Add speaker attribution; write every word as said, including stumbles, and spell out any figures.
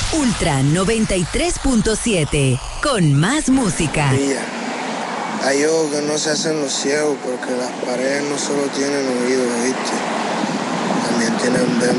Speaker 1: Ultra noventa y tres punto siete, con más música.
Speaker 2: Mía, hay ojos que no se hacen los ciegos porque las paredes no solo tienen oídos, ¿viste? También tienen